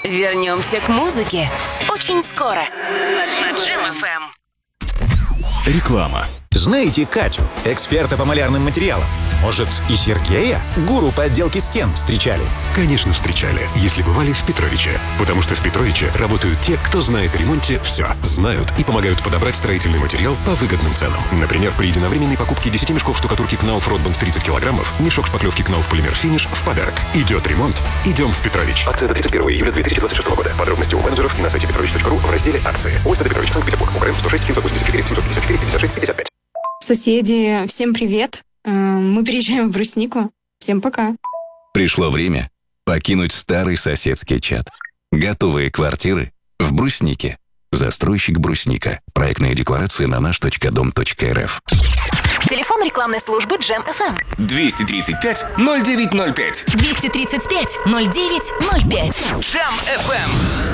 Вернемся к музыке очень скоро на Джем FM. Реклама. Знаете Катю, эксперта по малярным материалам? Может, и Сергея, гуру по отделке стен, встречали? Конечно, встречали, если бывали в Петровиче. Потому что в Петровиче работают те, кто знает о ремонте все. Знают и помогают подобрать строительный материал по выгодным ценам. Например, при единовременной покупке 10 мешков штукатурки Knauf Ротбанд 30 килограммов, мешок шпаклевки Knauf Полимер Финиш в подарок. Идет ремонт, идем в Петрович. Акция до 31 июля 2026 года. Подробности у менеджеров и на сайте petrovich.ru в разделе «Акции». ОСТ Петрович, Санкт-Петербург, Украина, 106 784 754 56 55. Соседи, всем привет. Мы переезжаем в Бруснику. Всем пока. Пришло время покинуть старый соседский чат. Готовые квартиры в Бруснике. Застройщик Брусника. Проектная декларация на наш.дом.рф. Телефон рекламной службы Джем FM. 235 0905. 235 0905. Джем FM.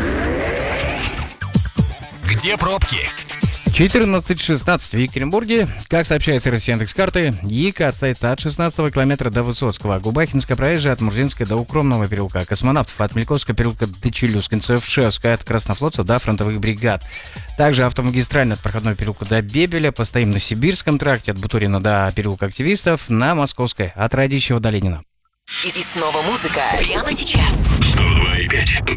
Где пробки? 14:16 в Екатеринбурге. Как сообщает сервис Яндекс.Карты, ЕКАТ стоит от 16 километра до Высоцкого, Губахинская проезжая от Мурзинской до Укромного переулка, Космонавтов от Мельковского переулка до Челюскинцев, Шевская от Краснофлотца до фронтовых бригад. Также автомагистральная от Проходного переулка до Бебеля, постоим на Сибирском тракте от Бутурина до переулка Активистов, на Московской от Радищева до Ленина. И снова музыка прямо сейчас. 102,5.